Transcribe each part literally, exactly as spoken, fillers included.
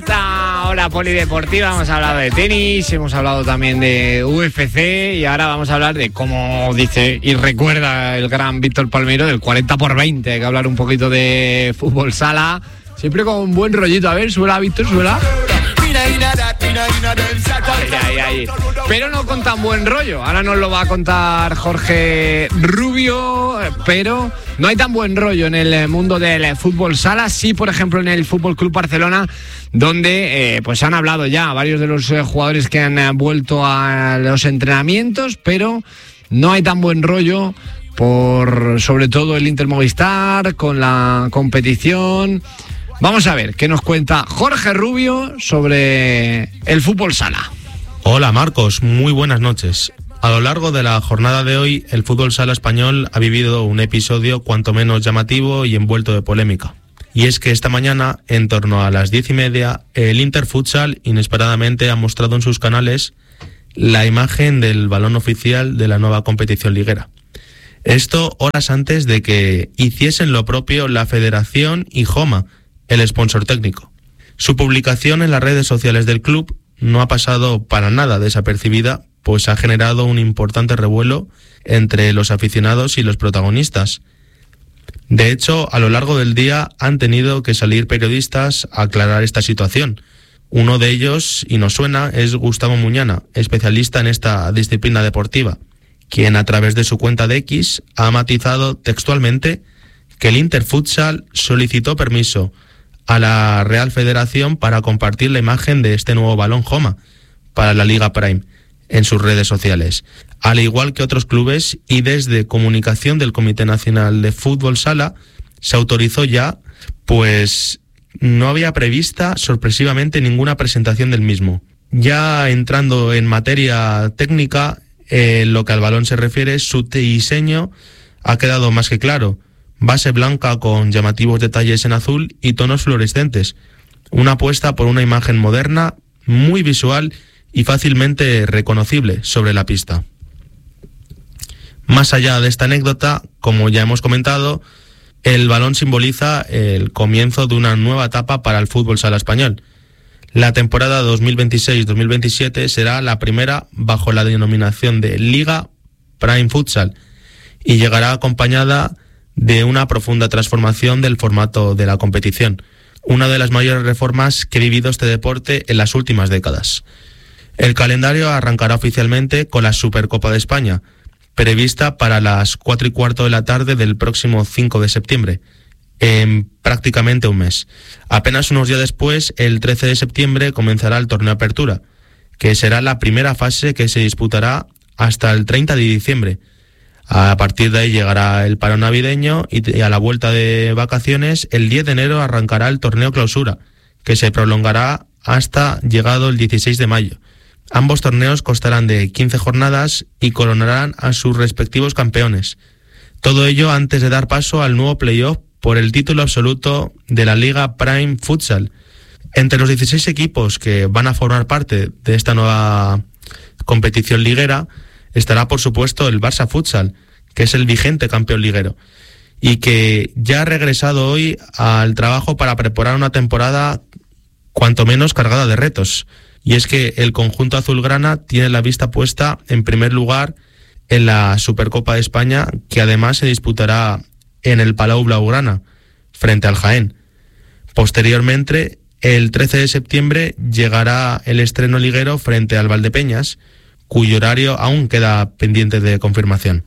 Esta hora polideportiva hemos hablado de tenis, hemos hablado también de U F C y ahora vamos a hablar de cómo dice y recuerda el gran Víctor Palmeiro del cuarenta por veinte. Hay que hablar un poquito de fútbol sala, siempre con un buen rollito. A ver, suela Víctor, suela. Ay, ay, ay. Pero no con tan buen rollo. Ahora nos lo va a contar Jorge Rubio, pero no hay tan buen rollo en el mundo del fútbol sala. Sí, por ejemplo, en el Fútbol Club Barcelona, donde eh, pues han hablado ya varios de los eh, jugadores que han eh, vuelto a los entrenamientos, pero no hay tan buen rollo por sobre todo el Inter Movistar con la competición. Vamos a ver qué nos cuenta Jorge Rubio sobre el fútbol sala. Hola Marcos, muy buenas noches. A lo largo de la jornada de hoy, el fútbol sala español ha vivido un episodio cuanto menos llamativo y envuelto de polémica. Y es que esta mañana, en torno a las diez y media, el Inter Futsal inesperadamente ha mostrado en sus canales la imagen del balón oficial de la nueva competición liguera. Esto horas antes de que hiciesen lo propio la Federación y Joma, el sponsor técnico. Su publicación en las redes sociales del club no ha pasado para nada desapercibida, pues ha generado un importante revuelo entre los aficionados y los protagonistas. De hecho, a lo largo del día han tenido que salir periodistas a aclarar esta situación. Uno de ellos, y nos suena, es Gustavo Muñana, especialista en esta disciplina deportiva, quien a través de su cuenta de X ha matizado textualmente que el Inter Futsal solicitó permiso a la Real Federación para compartir la imagen de este nuevo balón Joma para la Liga Prime en sus redes sociales, al igual que otros clubes, y desde comunicación del Comité Nacional de Fútbol Sala se autorizó ya, pues no había prevista sorpresivamente ninguna presentación del mismo. Ya entrando en materia técnica, en eh, lo que al balón se refiere, su diseño ha quedado más que claro. Base blanca con llamativos detalles en azul y tonos fluorescentes. Una apuesta por una imagen moderna, muy visual y fácilmente reconocible sobre la pista. Más allá de esta anécdota, como ya hemos comentado, el balón simboliza el comienzo de una nueva etapa para el fútbol sala español. La temporada dos mil veintiséis dos mil veintisiete será la primera bajo la denominación de Liga Prime Futsal y llegará acompañada de una profunda transformación del formato de la competición, una de las mayores reformas que ha vivido este deporte en las últimas décadas. El calendario arrancará oficialmente con la Supercopa de España, prevista para las cuatro y cuarto de la tarde del próximo cinco de septiembre, en prácticamente un mes. Apenas unos días después, el trece de septiembre, comenzará el torneo Apertura, que será la primera fase que se disputará hasta el treinta de diciembre. A partir de ahí llegará el paro navideño y a la vuelta de vacaciones, el diez de enero arrancará el torneo Clausura, que se prolongará hasta llegado el dieciséis de mayo. Ambos torneos constarán de quince jornadas y coronarán a sus respectivos campeones. Todo ello antes de dar paso al nuevo playoff por el título absoluto de la Liga Prime Futsal. Entre los dieciséis equipos que van a formar parte de esta nueva competición liguera estará, por supuesto, el Barça Futsal, que es el vigente campeón liguero, y que ya ha regresado hoy al trabajo para preparar una temporada cuanto menos cargada de retos. Y es que el conjunto azulgrana tiene la vista puesta, en primer lugar, en la Supercopa de España, que además se disputará en el Palau Blaugrana, frente al Jaén. Posteriormente, el trece de septiembre, llegará el estreno liguero frente al Valdepeñas, cuyo horario aún queda pendiente de confirmación.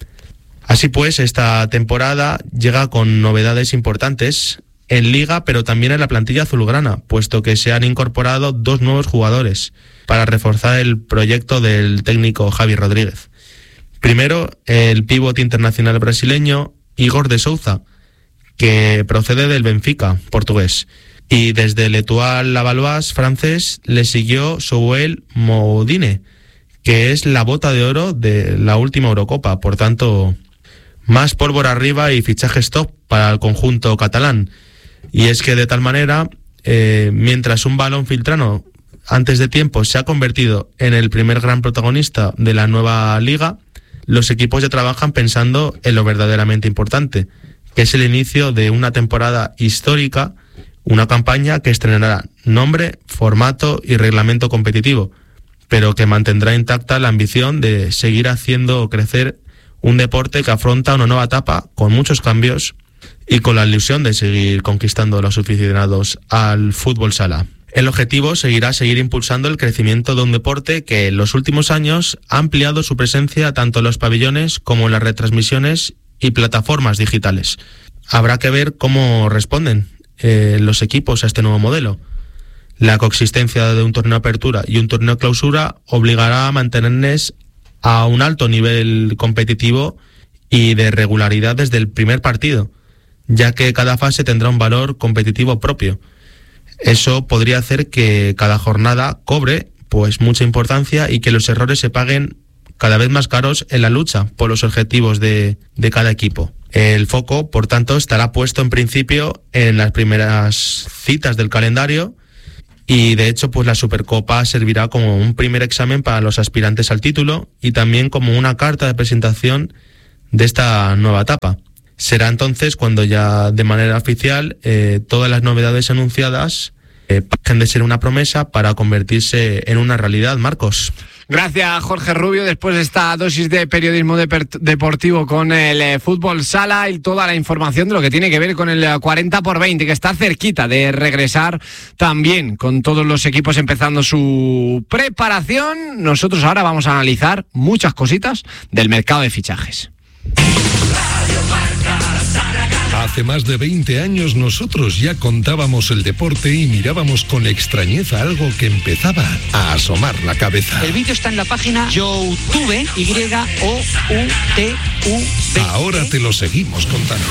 Así pues, esta temporada llega con novedades importantes en Liga, pero también en la plantilla azulgrana, puesto que se han incorporado dos nuevos jugadores para reforzar el proyecto del técnico Javi Rodríguez. Primero, el pívot internacional brasileño Igor de Souza, que procede del Benfica, portugués, y desde el Etoile Lavallois francés le siguió Souel Moudine, que es la bota de oro de la última Eurocopa. Por tanto, más pólvora arriba y fichajes top para el conjunto catalán. Y es que de tal manera, eh, mientras un balón filtrano antes de tiempo se ha convertido en el primer gran protagonista de la nueva liga, los equipos ya trabajan pensando en lo verdaderamente importante, que es el inicio de una temporada histórica, Una campaña que estrenará nombre, formato y reglamento competitivo, pero que mantendrá intacta la ambición de seguir haciendo crecer un deporte que afronta una nueva etapa con muchos cambios y con la ilusión de seguir conquistando a los aficionados al fútbol sala. El objetivo seguirá seguir impulsando el crecimiento de un deporte que en los últimos años ha ampliado su presencia tanto en los pabellones como en las retransmisiones y plataformas digitales. Habrá que ver cómo responden eh, los equipos a este nuevo modelo. La coexistencia de un torneo apertura y un torneo clausura obligará a mantenerles a un alto nivel competitivo y de regularidad desde el primer partido, ya que cada fase tendrá un valor competitivo propio. Eso podría hacer que cada jornada cobre pues mucha importancia y que los errores se paguen cada vez más caros en la lucha por los objetivos de, de cada equipo. El foco, por tanto, estará puesto en principio en las primeras citas del calendario y, de hecho, pues la Supercopa servirá como un primer examen para los aspirantes al título y también como una carta de presentación de esta nueva etapa. Será entonces cuando ya de manera oficial eh, todas las novedades anunciadas eh, pasen de ser una promesa para convertirse en una realidad, Marcos. Gracias, Jorge Rubio. Después de esta dosis de periodismo de- deportivo con el eh, fútbol sala y toda la información de lo que tiene que ver con el eh, cuarenta por veinte, que está cerquita de regresar también con todos los equipos empezando su preparación. Nosotros ahora vamos a analizar muchas cositas del mercado de fichajes. Hace más de veinte años nosotros ya contábamos el deporte y mirábamos con extrañeza algo que empezaba a asomar la cabeza. El vídeo está en la página YouTube, Y O U T U B. Ahora te lo seguimos contando.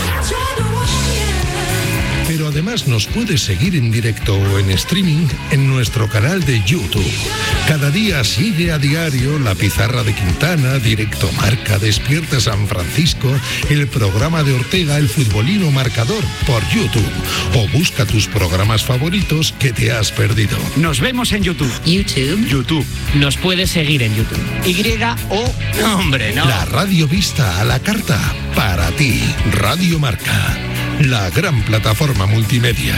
Pero además nos puedes seguir en directo o en streaming en nuestro canal de YouTube. Cada día sigue a diario La Pizarra de Quintana, Directo Marca, Despierta San Francisco, el programa de Ortega, El Futbolino Marcador, por YouTube. O busca tus programas favoritos que te has perdido. Nos vemos en YouTube. YouTube. YouTube. Nos puedes seguir en YouTube. Y O... No, hombre, no. La radio vista a la carta, para ti. Radio Marca, la gran plataforma multimedia.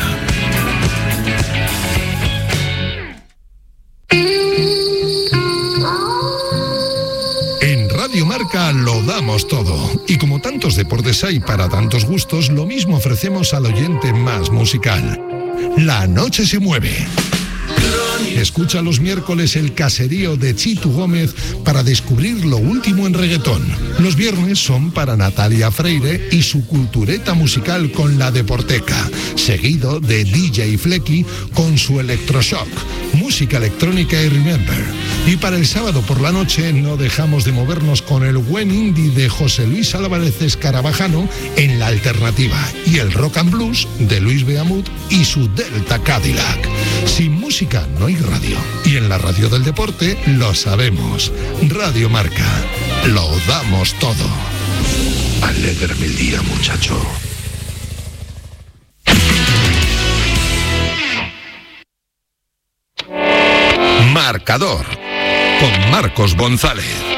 En Radio Marca lo damos todo. Y como tantos deportes hay para tantos gustos, lo mismo ofrecemos al oyente más musical. La noche se mueve. Escucha los miércoles el caserío de Chitu Gómez para descubrir lo último en reggaetón. Los viernes son para Natalia Freire y su cultureta musical con la Deporteca, seguido de D J Flecky con su Electroshock, música electrónica y Remember. Y para el sábado por la noche no dejamos de movernos con el buen indie de José Luis Álvarez Escarabajano en La Alternativa y el rock and blues de Luis Beamut y su Delta Cadillac. Sin música no hay radio. Y en la radio del deporte lo sabemos. Radio Marca. Lo damos todo. Alégrame el día, muchacho. Marcador. Con Marcos González.